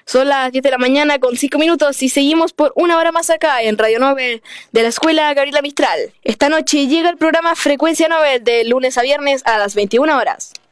Son las 10 de la mañana con 5 minutos y seguimos por una hora más acá en Radio Nobel de la Escuela Gabriela Mistral. Esta noche llega el programa Frecuencia Nobel de lunes a viernes a las 21 horas.